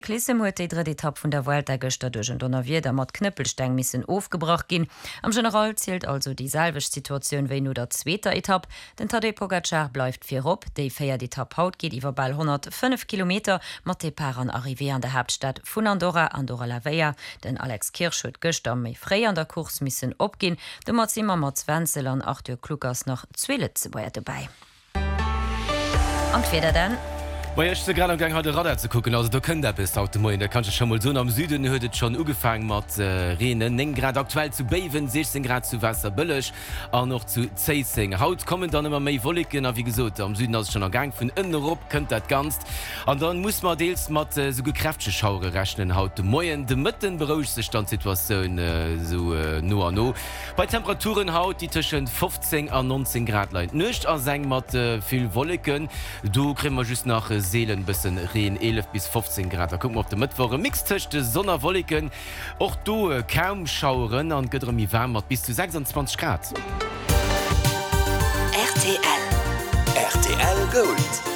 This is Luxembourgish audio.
Klissem huet déi dritte Etapp vun der Vuelta gëster duch Donnerwier der mat Knëppelsteng missen aufgebracht ginn. Am General zielelt also die selveg Situationun wéi no der zweter Etapp. Den Tadej Pogacar bleifft fir op, déi féier Etapp haut geht iwwer ball 105 km mat de Paren arrivé an der Hauptstadt vun Andorra la Veia. Den Alex Kirsch huet gëster méi fré an der Kurs missen opginn. De mat simmer mat Wenzel an Arthur Kluckers noch Zwille ze beier dabei. Anfeder denn? Ich gerade am Gang heute Radar zu gucken, also du könnt bist heute Morgen, da kannst du schon mal so am Süden heute schon angefangen mit Regen, 9 Grad aktuell zu Beven, 16 Grad zu Wasserbüllisch, auch noch zu Zeissing. Heute kommen dann immer mehr Wolken, wie gesagt, am Süden ist schon am Gang von innen rauf, könnt das ganz. Und dann muss man deels mit so kräftigen Schauern rechnen heute Morgen. Die Mitten beruhigt sich dann die Situation so nur an no. Bei Temperaturen heute die zwischen 15 und 19 Grad liegen. Nicht an sagen mit viel Wolken, du kriegen wir just nach Seelen bisschen Regen 11 bis 15 Grad. Da gucken wir auf den Mittwoch. Mixtischte Sonnenwolken. Auch du kaum Schauern und geht mir wärmer bis zu 26 Grad. RTL Gold.